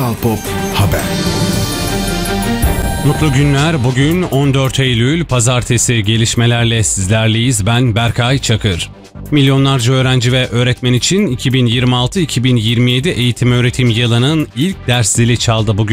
Kral Pop Haber. Mutlu günler. Bugün 14 Eylül Pazartesi, gelişmelerle sizlerleyiz. Ben Berkay Çakır. Milyonlarca öğrenci ve öğretmen için 2026-2027 eğitim öğretim yılının ilk ders zili çaldı bugün.